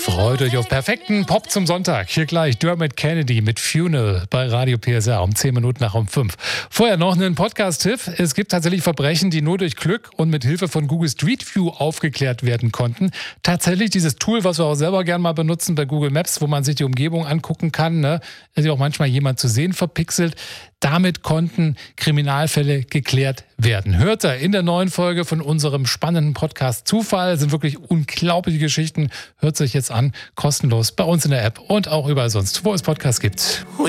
Freut euch auf perfekten Pop zum Sonntag. Hier gleich Dermot Kennedy mit Funeral bei Radio PSR um 10 Minuten nach um 5. Vorher noch einen Podcast-Tipp. Es gibt tatsächlich Verbrechen, die nur durch Glück und mit Hilfe von Google Street View aufgeklärt werden konnten. Tatsächlich dieses Tool, was wir auch selber gerne mal benutzen bei Google Maps, wo man sich die Umgebung angucken kann, ne? Ist ja auch manchmal jemand zu sehen verpixelt. Damit konnten Kriminalfälle geklärt werden. Hört ihr in der neuen Folge von unserem spannenden Podcast Zufall. Das sind wirklich unglaubliche Geschichten. Hört sich jetzt an, kostenlos bei uns in der App und auch überall sonst, wo es Podcasts gibt.